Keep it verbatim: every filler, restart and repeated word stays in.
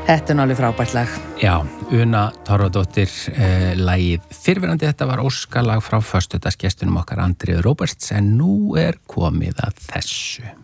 Þetta er náttúrulega frábært lag. Já, Una Torfadóttir, eh, lagið Fyrrverandi, þetta var óskalag frá föstudagsgestunum okkar Andreu Róberts, en nú er komið að þessu.